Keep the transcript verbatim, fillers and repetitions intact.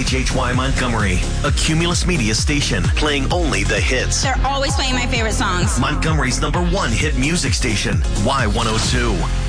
H H Y Montgomery, a Cumulus Media station, playing only the hits. They're always playing my favorite songs. Montgomery's number one hit music station, Y one oh two.